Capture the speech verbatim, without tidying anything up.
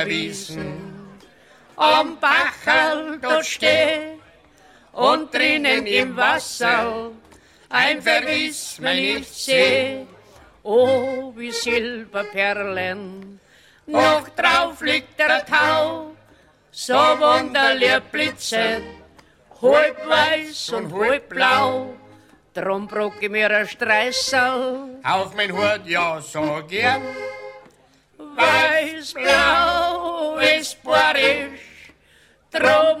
Wiesen. Am Bachel dort steh und drinnen im Wasser ein Verlies man nicht seh. Oh, wie Silberperlen, noch drauf liegt der Tau, so wunderlich blitzet, halb weiß und halb blau. Drum brauch ich mir ein Streißel auf mein Hut, ja, so gern. Weiß-blau ist borisch, drum